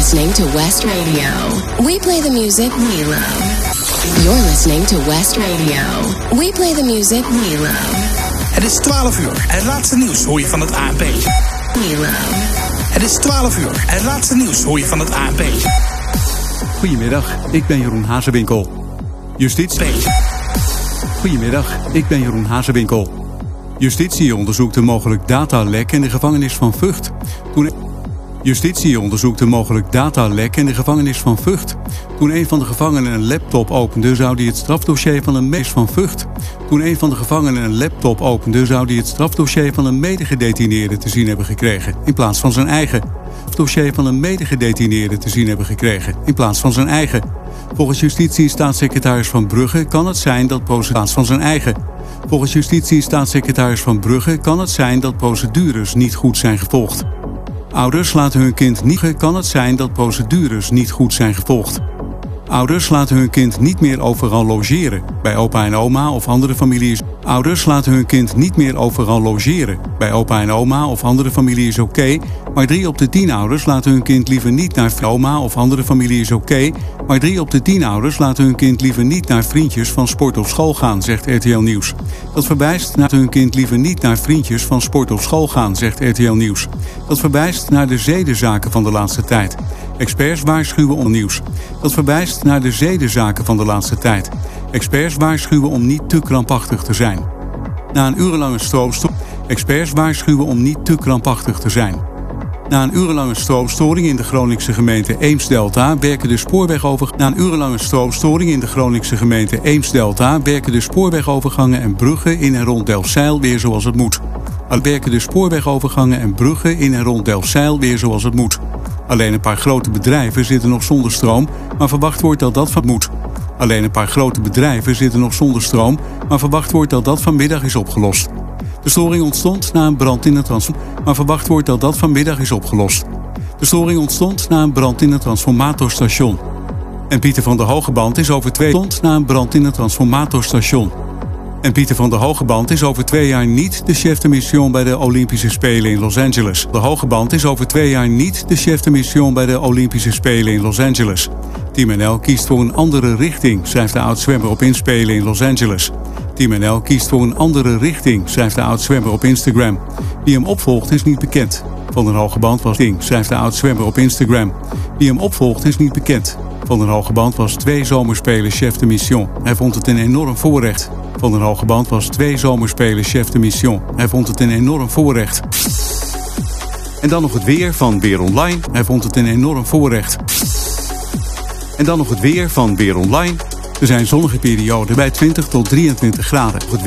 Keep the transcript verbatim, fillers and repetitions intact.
listening to West Radio. We play the music we love. You're listening to West Radio. We play the music we love. Het is twaalf uur. Het laatste nieuws hoor je van het A N P. We love. Het is twaalf uur. Het laatste nieuws hoor je van het A N P. Goedemiddag, ik ben Jeroen Hazewinkel. Justitie. Goedemiddag, ik ben Jeroen Hazewinkel. Justitie onderzoekt een mogelijk datalek in de gevangenis van Vught. Toen... Justitie onderzoekt een mogelijk datalek in de gevangenis van Vught. Toen een van de gevangenen een laptop opende, zou hij het strafdossier van een mees van Vught. Toen een van de gevangenen een laptop opende, zou hij het strafdossier van een medegedetineerde te zien hebben gekregen, in plaats van zijn eigen. Het dossier van een medegedetineerde te zien hebben gekregen, in plaats van zijn eigen. Volgens Justitie-staatssecretaris Van Brugge kan het zijn dat procedures van zijn eigen. Volgens Justitie-staatssecretaris Van Brugge kan het zijn dat procedures niet goed zijn gevolgd. Ouders laten hun kind niet... kan het zijn dat procedures niet goed zijn gevolgd. Ouders laten hun kind niet meer overal logeren, bij opa en oma of andere families. Ouders laten hun kind niet meer overal logeren, bij opa en oma of andere familie is oké, okay, maar drie op de tien ouders laten hun kind liever niet naar oma of andere familie is oké, okay, maar drie op de tien ouders laten hun kind liever niet naar vriendjes van sport of school gaan, zegt R T L Nieuws. Dat verwijst naar hun kind liever niet naar vriendjes van sport of school gaan, zegt R T L Nieuws. Dat verwijst naar de zedenzaken van de laatste tijd. Experts waarschuwen om nieuws. Dat verwijst naar de zedenzaken van de laatste tijd. Experts waarschuwen om niet te krampachtig te zijn. Na een urenlange stroomstoring. Experts waarschuwen om niet te krampachtig te zijn. Na een urenlange stroomstoring in de Groningse gemeente Eems-Delta werken de spoorwegover... Na een urenlange stroomstoring in de Groningse gemeente Eems-Delta werken de spoorwegovergangen en bruggen in en rond Delfzijl weer zoals het moet. Al werken de spoorwegovergangen en bruggen in en rond Delfzijl weer zoals het moet. Alleen een paar grote bedrijven zitten nog zonder stroom, maar verwacht wordt dat dat van moet. Alleen een paar grote bedrijven zitten nog zonder stroom, maar verwacht wordt dat dat vanmiddag is opgelost. De storing ontstond na een brand in het transformator, maar verwacht wordt dat dat vanmiddag is opgelost. De storing ontstond na een brand in het transformatorstation. En Pieter van der Hogeband is over twee jaar na een brand in het transformatorstation. En Pieter van der Hogeband is over twee jaar niet de chef de mission bij de Olympische Spelen in Los Angeles. De Hogeband is over twee jaar niet de chef de mission bij de Olympische Spelen in Los Angeles. Team N L kiest voor een andere richting, schrijft de oud-zwemmer op Inspelen in Los Angeles. Team N L kiest voor een andere richting, schrijft de oud-zwemmer op Instagram. Wie hem opvolgt is niet bekend. Van der Hogeband was ding, schrijft de oud-zwemmer op Instagram. Wie hem opvolgt is niet bekend. Van der Hogeband was twee zomerspelen chef de mission. Hij vond het een enorm voorrecht. Van der Hogeband was twee zomerspelen chef de mission. Hij vond het een enorm voorrecht. En dan nog het weer van Weer Online. Hij vond het een enorm voorrecht. En dan nog het weer van Weer Online. Er zijn zonnige perioden bij twintig tot drieëntwintig graden.